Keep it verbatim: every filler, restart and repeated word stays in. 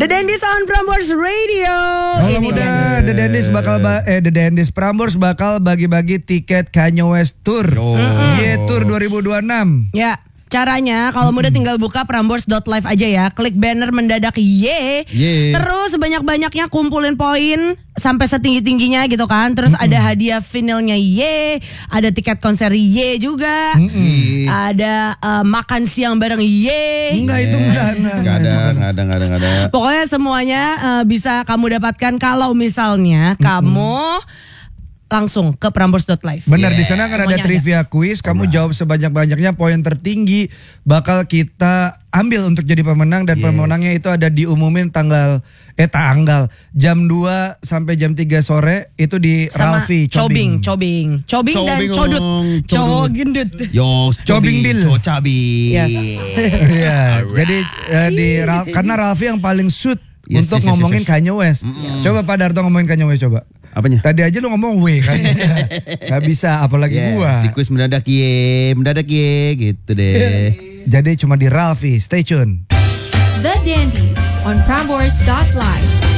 Dandies on Prambors Radio. Kalau muda The Dandies bakal ba- eh The Dandies Prambors bakal bagi-bagi tiket Kanye West Tour. Ye Tour dua ribu dua puluh enam. Ya. Caranya kalau muda tinggal buka prambors dot live aja ya. Klik banner mendadak ye. Ye. Terus sebanyak-banyaknya kumpulin poin sampai setinggi-tingginya gitu kan. Terus mm-hmm. ada hadiah vinilnya ye, ada tiket konser ye juga. Mm-hmm. Ada uh, makan siang bareng ye. Enggak itu enggak. Enggak ada, enggak ada, enggak ada, enggak ada. Pokoknya semuanya uh, bisa kamu dapatkan kalau misalnya mm-hmm. kamu langsung ke prambors dot live. Benar, yeah. Di sana kan ada trivia ada. Quiz, kamu right. jawab sebanyak-banyaknya, poin tertinggi bakal kita ambil untuk jadi pemenang dan yes. pemenangnya itu ada diumumin tanggal eh tanggal jam dua sampai jam tiga sore itu di sama Ralfi Cobing, Cobing, Cobing, Cobing dan Codut. Cowok gendut. Yo, Cobing Dil. Cocabi. Yes. Iya, jadi uh, di karena Ralfi yang paling shoot yes, untuk yes, ngomongin yes, yes. Kanye West. Mm-hmm. Coba Pak Darto ngomongin Kanye West coba. Apanya? Tadi aja lu ngomong we kan. Gak bisa apalagi yes, gua. Di kuis mendadak ye, mendadak ye gitu deh. Jadi cuma di Ralfi, stay tune. The Dandies on Prambors dot live.